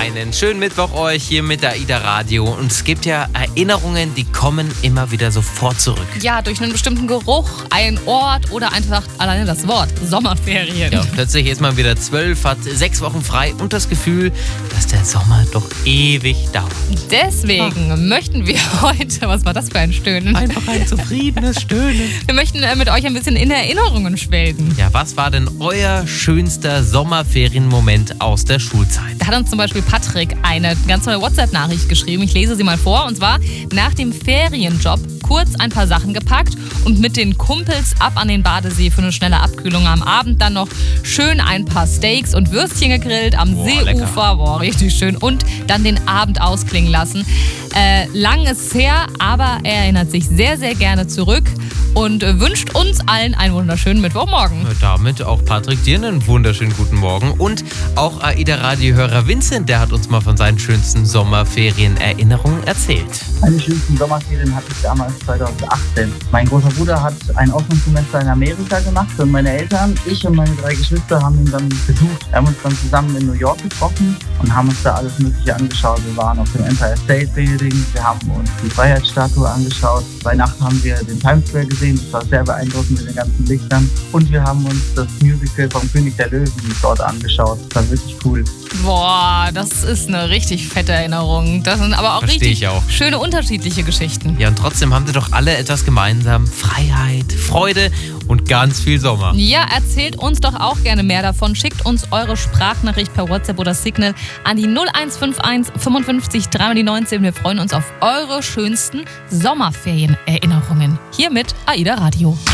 Einen schönen Mittwoch euch hier mit der AIDA Radio. Und es gibt ja Erinnerungen, die kommen immer wieder sofort zurück. Ja, durch einen bestimmten Geruch, einen Ort oder einfach alleine das Wort Sommerferien. Ja, plötzlich ist man wieder 12, hat 6 Wochen frei und das Gefühl, dass der Sommer doch ewig dauert. Deswegen möchten wir heute, was war das für ein Stöhnen? Einfach ein zufriedenes Stöhnen. Wir möchten mit euch ein bisschen in Erinnerungen schwelgen. Ja, was war denn euer schönster Sommerferienmoment aus der Schulzeit? Da hat uns zum Beispiel Patrick eine ganz neue WhatsApp-Nachricht geschrieben. Ich lese sie mal vor. Und zwar: Nach dem Ferienjob kurz ein paar Sachen gepackt und mit den Kumpels ab an den Badesee für eine schnelle Abkühlung. Am Abend dann noch schön ein paar Steaks und Würstchen gegrillt am Seeufer. Lecker. Boah, richtig schön. Und dann den Abend ausklingen lassen. Lang ist her, aber er erinnert sich sehr, sehr gerne zurück und wünscht uns allen einen wunderschönen Mittwochmorgen. Damit auch Patrick dir einen wunderschönen guten Morgen. Und auch AIDA-Radio-Hörer Vincent, der hat uns mal von seinen schönsten Sommerferien-Erinnerungen erzählt. Meine schönsten Sommerferien hatte ich damals 2018. Mein großer Bruder hat ein Auslandssemester in Amerika gemacht und meine Eltern, ich und meine 3 Geschwister haben ihn dann besucht. Wir haben uns dann zusammen in New York getroffen und haben uns da alles Mögliche angeschaut. Wir waren auf dem Empire State Building, wir haben uns die Freiheitsstatue angeschaut. Bei Nacht haben wir den Times Square gesehen, das war sehr beeindruckend mit den ganzen Lichtern. Und wir haben uns das Musical vom König der Löwen dort angeschaut. Das war wirklich cool. Boah, das ist eine richtig fette Erinnerung. Das sind aber auch Versteh richtig ich auch. schöne unterschiedliche Geschichten. Ja, und trotzdem haben sie doch alle etwas gemeinsam. Freiheit, Freude und ganz viel Sommer. Ja, erzählt uns doch auch gerne mehr davon. Schickt uns eure Sprachnachricht per WhatsApp oder Signal an die 0151 55 3 19. Wir freuen uns auf eure schönsten Sommerferien-Erinnerungen. Hier mit AIDA Radio.